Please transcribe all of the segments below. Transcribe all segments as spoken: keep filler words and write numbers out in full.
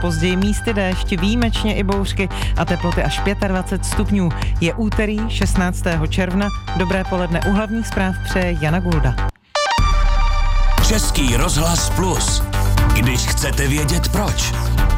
později místy déšť, výjimečně i bouřky a teploty až dvacet pět stupňů. Je úterý šestnáctého června. Dobré poledne, u hlavních zpráv přeje Jana Gulda. Český rozhlas Plus. Když chcete vědět proč.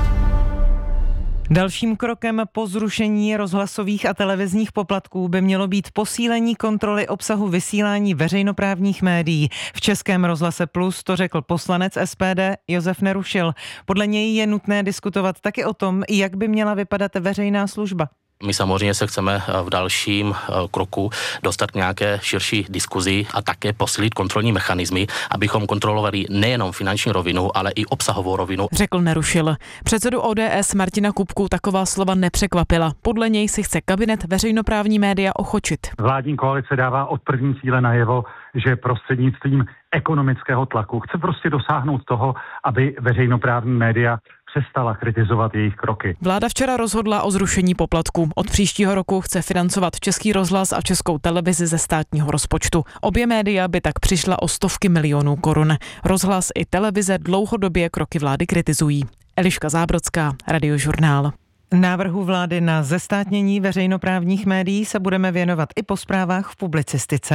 Dalším krokem po zrušení rozhlasových a televizních poplatků by mělo být posílení kontroly obsahu vysílání veřejnoprávních médií. V Českém rozhlase Plus to řekl poslanec S P D Josef Nerušil. Podle něj je nutné diskutovat taky o tom, jak by měla vypadat veřejná služba. My samozřejmě se chceme v dalším kroku dostat k nějaké širší diskuzi a také posílit kontrolní mechanismy, abychom kontrolovali nejenom finanční rovinu, ale i obsahovou rovinu. Řekl Nerušil. Předsedu O D S Martina Kupku taková slova nepřekvapila. Podle něj si chce kabinet veřejnoprávní média ochočit. Vládní koalice dává od první chvíle najevo, že prostřednictvím ekonomického tlaku chce prostě dosáhnout toho, aby veřejnoprávní média přestala kritizovat jejich kroky. Vláda včera rozhodla o zrušení poplatků. Od příštího roku chce financovat Český rozhlas a Českou televizi ze státního rozpočtu. Obě média by tak přišla o stovky milionů korun. Rozhlas i televize dlouhodobě kroky vlády kritizují. Eliška Zábrodská, Radiožurnál. Návrhu vlády na zestátnění veřejnoprávních médií se budeme věnovat i po zprávách v publicistice.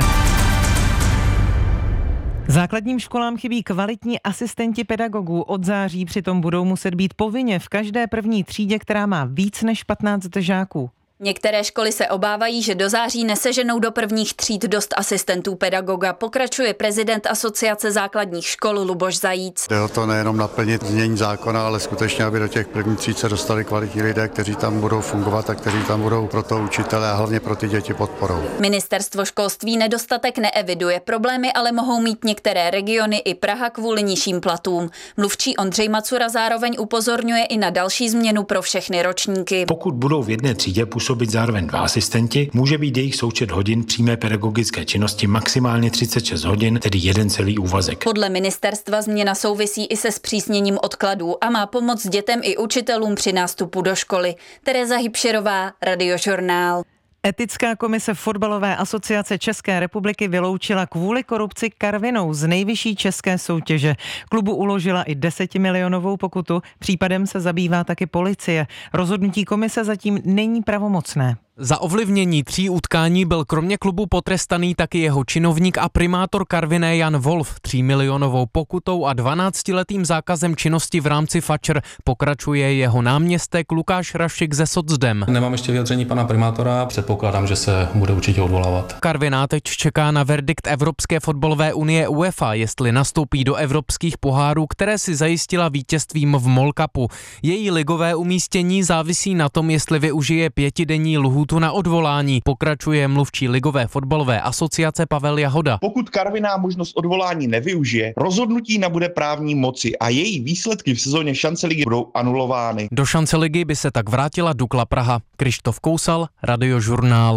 Základním školám chybí kvalitní asistenti pedagogů. Od září přitom budou muset být povinně v každé první třídě, která má víc než patnáct žáků. Některé školy se obávají, že do září neseženou do prvních tříd dost asistentů pedagoga, pokračuje prezident Asociace základních škol Luboš Zajíc. Jde o to nejenom naplnit znění zákona, ale skutečně, aby do těch prvních tříd se dostali kvalitní lidé, kteří tam budou fungovat a kteří tam budou pro to učitele a hlavně pro ty děti podporou. Ministerstvo školství nedostatek neeviduje, problémy ale mohou mít některé regiony i Praha kvůli nižším platům. Mluvčí Ondřej Macura zároveň upozorňuje i na další změnu pro všechny ročníky. Pokud budou v jedné třídě působit být zároveň dva asistenti, může být jejich součet hodin přímé pedagogické činnosti maximálně třicet šest hodin, tedy jeden celý úvazek. Podle ministerstva změna souvisí i se zpřísněním odkladů a má pomoct dětem i učitelům při nástupu do školy. Tereza Hybšerová, Radiožurnál. Etická komise Fotbalové asociace České republiky vyloučila kvůli korupci Karvinou z nejvyšší české soutěže. Klubu uložila i desetimilionovou pokutu, případem se zabývá taky policie. Rozhodnutí komise zatím není pravomocné. Za ovlivnění tří utkání byl kromě klubu potrestaný taky jeho činovník a primátor Karviné Jan Wolf třímilionovou pokutou a dvanáctiletým zákazem činnosti v rámci Fatscher. Pokračuje jeho náměstek Lukáš Rašik ze Socdem. Nemám ještě vyjádření pana primátora, předpokládám, že se bude určitě odvolávat. Karviná teď čeká na verdikt Evropské fotbalové unie UEFA, jestli nastoupí do evropských pohárů, které si zajistila vítězstvím v Mall Cupu. Její ligové umístění závisí na tom, jestli využije pětidenní lhůtu na odvolání, pokračuje mluvčí Ligové fotbalové asociace Pavel Jahoda. Pokud Karviná možnost odvolání nevyužije, rozhodnutí nabude právní moci a její výsledky v sezóně šance ligy budou anulovány. Do šance ligy by se tak vrátila Dukla Praha. Krištof Kousal, Radiožurnál.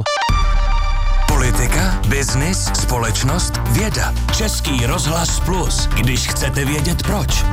Politika, biznis, společnost, věda. Český rozhlas Plus. Když chcete vědět proč.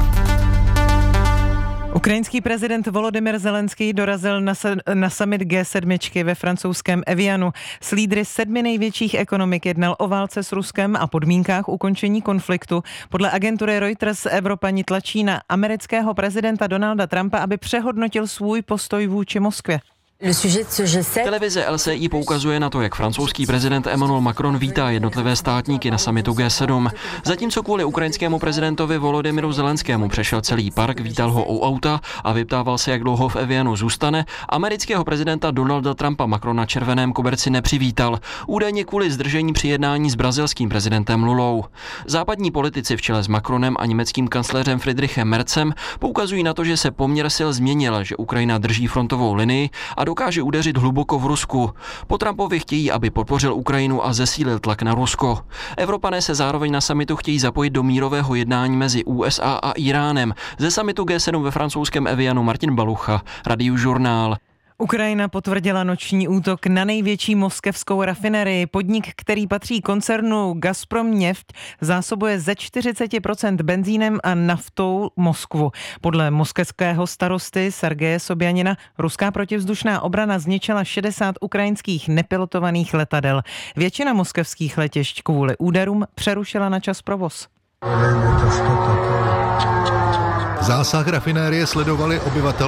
Ukrajinský prezident Volodymyr Zelenský dorazil na, na summit G sedm ve francouzském Evianu. S lídry sedmi největších ekonomik jednal o válce s Ruskem a podmínkách ukončení konfliktu. Podle agentury Reuters Evropani tlačí na amerického prezidenta Donalda Trumpa, aby přehodnotil svůj postoj vůči Moskvě. Televize L C I poukazuje na to, jak francouzský prezident Emmanuel Macron vítá jednotlivé státníky na summitu G sedm. Zatímco kvůli ukrajinskému prezidentovi Volodymyru Zelenskému přešel celý park, vítal ho u auta a vyptával se, jak dlouho v Evianu zůstane, amerického prezidenta Donalda Trumpa Macron na červeném koberci nepřivítal, údajně kvůli zdržení při jednání s brazilským prezidentem Lulou. Západní politici v čele s Macronem a německým kancléřem Friedrichem Merzem poukazují na to, že se poměr sil změnil, že Ukrajina drží frontovou linii a dokáže udeřit hluboko v Rusku. Po Trumpovi chtějí, aby podpořil Ukrajinu a zesílil tlak na Rusko. Evropané se zároveň na summitu chtějí zapojit do mírového jednání mezi U S A a Iránem. Ze summitu G sedm ve francouzském Evianu Martin Balucha, Radiožurnál. Ukrajina potvrdila noční útok na největší moskevskou rafinerii. Podnik, který patří koncernu Gazprom Neft, zásobuje ze čtyřicet procent benzínem a naftou Moskvu. Podle moskevského starosty Sergeje Sobjanina ruská protivzdušná obrana zničila šedesát ukrajinských nepilotovaných letadel. Většina moskevských letišť kvůli úderům přerušila na čas provoz. Zásah rafinérie sledovali obyvatelé